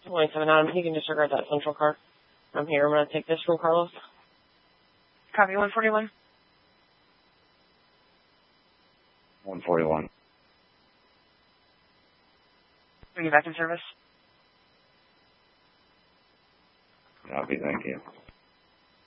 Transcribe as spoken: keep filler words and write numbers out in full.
twenty-seven Adam, you can disregard that central car. I'm here. I'm going to take this from Carlos. Copy one forty-one. one forty-one. Bring you back in service. Copy, thank you.